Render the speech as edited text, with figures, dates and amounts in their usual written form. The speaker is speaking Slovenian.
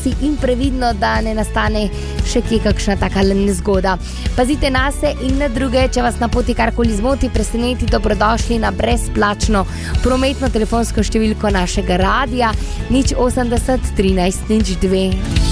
počasi in previdno, da ne nastane še kje kakšna taka nezgoda. Pazite nase in na druge, če vas na poti karkoli zmoti, preseneti, dobrodošli na brezplačno prometno telefonsko številko našega radia 080 13 02.